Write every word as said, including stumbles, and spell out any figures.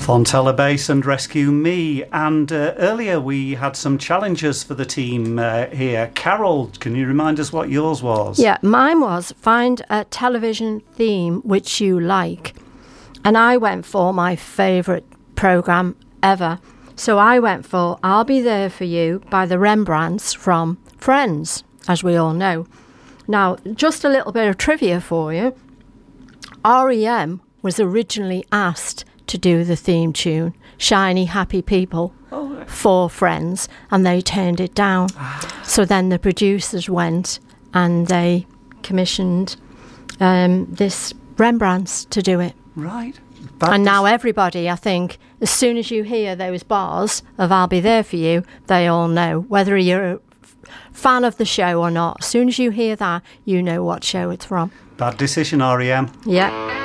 Fontella Bass and Rescue Me. And uh, earlier we had some challenges for the team uh, here. Carol, can you remind us what yours was? Yeah, mine was find a television theme which you like. And I went for my favourite programme ever. So I went for I'll Be There For You by the Rembrandts from Friends, as we all know. Now, just a little bit of trivia for you. R E M was originally asked to do the theme tune, Shiny Happy People, oh. for Friends, and they turned it down. So then the producers went and they commissioned um, this Rembrandts to do it. Right. That and now everybody, I think, as soon as you hear those bars of I'll Be There For You, they all know, whether you're a fan of the show or not. As soon as you hear that, you know what show it's from. Bad decision, R E M. Yeah.